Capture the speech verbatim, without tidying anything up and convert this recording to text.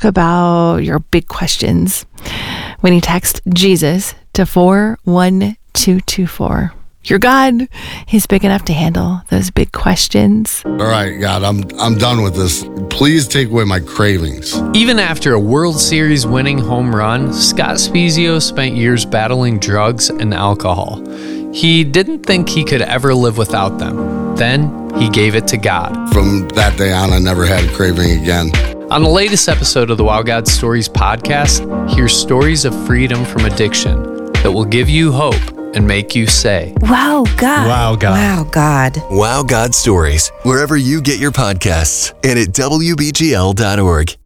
about your big questions when you text Jesus to four one two two four. Your God, He's big enough to handle those big questions. All right, God, I'm I'm done with this. Please take away my cravings. Even after a World Series winning home run, Scott Spiezio spent years battling drugs and alcohol. He didn't think he could ever live without them. Then he gave it to God. From that day on, I never had a craving again. On the latest episode of the Wow God Stories podcast, hear stories of freedom from addiction that will give you hope and make you say, Wow, God. Wow, God. Wow, God. Wow God Stories, wherever you get your podcasts and at W B G L dot org.